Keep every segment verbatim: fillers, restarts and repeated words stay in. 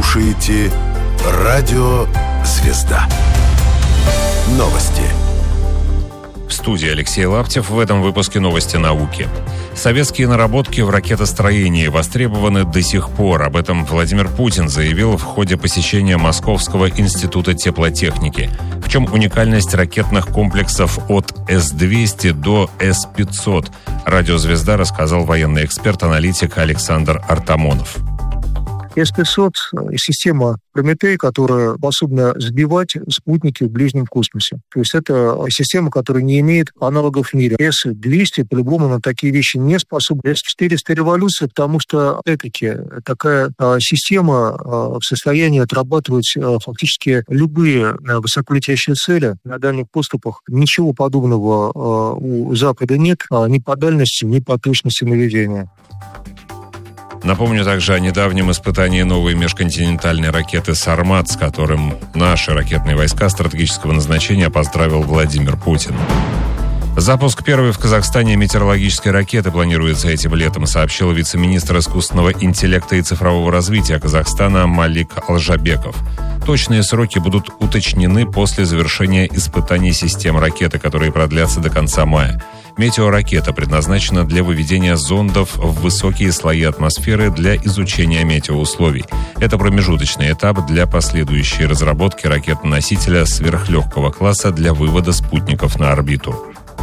слушаете Радио Звезда. Новости. В студии Алексей Лаптев. В этом выпуске новости науки. Советские наработки в ракетостроении востребованы до сих пор. Об этом Владимир Путин заявил в ходе посещения Московского института теплотехники. В чем уникальность ракетных комплексов от эс двести до эс пятьсот? Радио «Звезда» рассказал военный эксперт-аналитик Александр Артамонов. эс пятьсот – система «Прометей», которая способна сбивать спутники в ближнем космосе. То есть это система, которая не имеет аналогов в мире. эс двести по-любому на такие вещи не способна. эс четыреста революция, потому что, опять-таки, такая а, система а, в состоянии отрабатывать а, фактически любые а, высоколетящие цели на дальних поступах. Ничего подобного а, у Запада нет, а, ни по дальности, ни по точности наведения. Напомню также о недавнем испытании новой межконтинентальной ракеты «Сармат», с которым наши ракетные войска стратегического назначения поздравил Владимир Путин. Запуск первой в Казахстане метеорологической ракеты планируется этим летом, сообщил вице-министр искусственного интеллекта и цифрового развития Казахстана Малик Алжабеков. Точные сроки будут уточнены после завершения испытаний систем ракеты, которые продлятся до конца мая. Метеоракета предназначена для выведения зондов в высокие слои атмосферы для изучения метеоусловий. Это промежуточный этап для последующей разработки ракеты-носителя сверхлегкого класса для вывода спутников на орбиту.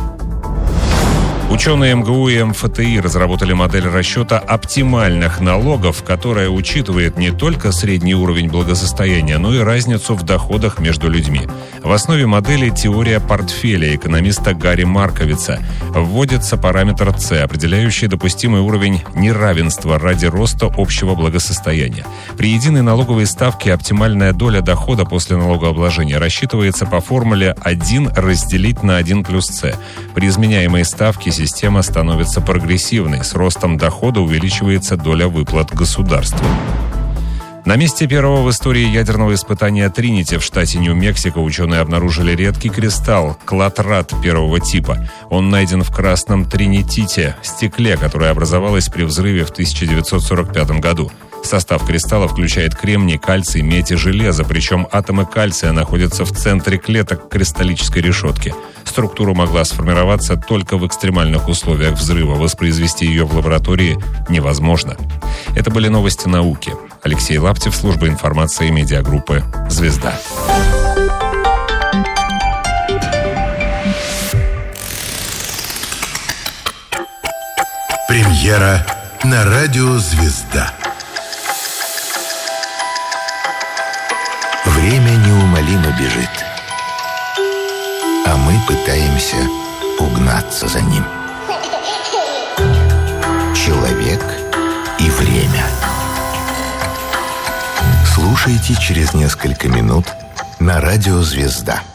Ученые эм гэ у и эм эф тэ и разработали модель расчета оптимальных налогов, которая учитывает не только средний уровень благосостояния, но и разницу в доходах между людьми. В основе модели теория портфеля экономиста Гарри Марковица. Вводится параметр С, определяющий допустимый уровень неравенства ради роста общего благосостояния. При единой налоговой ставке оптимальная доля дохода после налогообложения рассчитывается по формуле один разделить на один плюс С. При изменяемой ставке система становится прогрессивной. С ростом дохода увеличивается доля выплат государству. На месте первого в истории ядерного испытания Тринити в штате Нью-Мексико ученые обнаружили редкий кристалл – клатрат первого типа. Он найден в красном тринитите – стекле, которое образовалось при взрыве в тысяча девятьсот сорок пятом году. Состав кристалла включает кремний, кальций, медь и железо, причем атомы кальция находятся в центре клеток кристаллической решетки. Структура могла сформироваться только в экстремальных условиях взрыва. Воспроизвести ее в лаборатории невозможно. Это были новости науки. Алексей Лаптев, служба информации медиагруппы «Звезда». Премьера на радио «Звезда». Время неумолимо бежит, а мы пытаемся угнаться за ним. Человек и время. Слушайте через несколько минут на радио «Звезда».